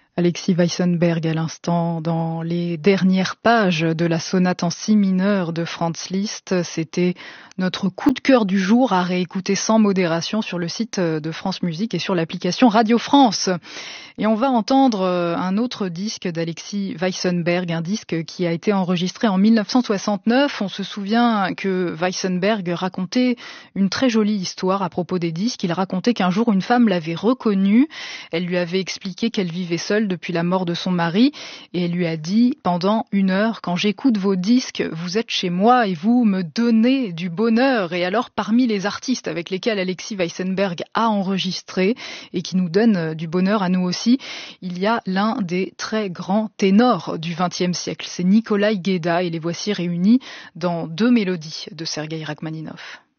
Alexis Weissenberg à l'instant, dans les dernières pages de la sonate en si mineur de Franz Liszt. C'était notre coup de cœur du jour à réécouter sans modération sur le site de France Musique et sur l'application Radio France. Et on va entendre un autre disque d'Alexis Weissenberg, un disque qui a été enregistré en 1969. On se souvient que Weissenberg racontait une très jolie histoire à propos des disques. Il racontait qu'un jour une femme l'avait reconnu. Elle lui avait expliqué qu'elle vivait seule depuis la mort de son mari et elle lui a dit pendant 1 heure, quand j'écoute vos disques, vous êtes chez moi et vous me donnez du bonheur. Et alors parmi les artistes avec lesquels Alexis Weissenberg a enregistré et qui nous donnent du bonheur à nous aussi, il y a l'un des très grands ténors du XXe siècle. C'est Nikolai Gueda et les voici réunis dans 2 mélodies de Sergueï Rachmaninov.